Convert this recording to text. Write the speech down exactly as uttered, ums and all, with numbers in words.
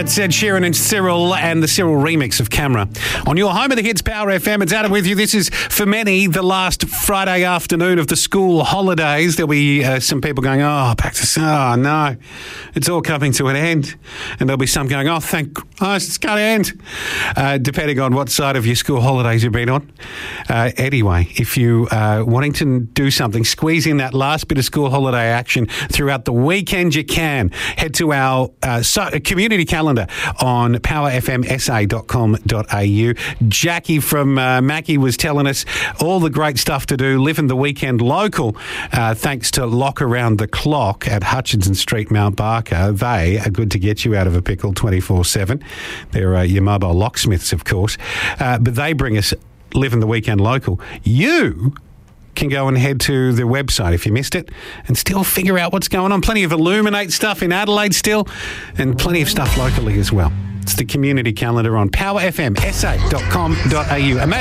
That's Ed Sheeran and Cyril and the Cyril remix of Camera. On your home of the hits, Power F M. It's Adam with you. This is, for many, the last Friday afternoon of the school holidays. There'll be uh, some people going, oh, back to, oh, no, it's all coming to an end. And there'll be some going, oh, thank, oh, it's going to end. Uh, depending on what side of your school holidays you've been on. Uh, anyway, if you are uh, wanting to do something, squeeze in that last bit of school holiday action throughout the weekend, you can. Head to our uh, so, community calendar on power f m s a dot com dot a u. Jackie from uh, Mackie was telling us all the great stuff to do, living the weekend local, uh, thanks to Lock Around the Clock at Hutchinson Street, Mount Barker. They are good to get you out of a pickle twenty-four seven. They're uh, your mobile locksmiths, of course. Uh, but they bring us living the weekend local. You can go and head to the website if you missed it and still figure out what's going on. Plenty of Illuminate stuff in Adelaide still and plenty of stuff locally as well. It's the community calendar on power f m s a dot com dot a u. Imagine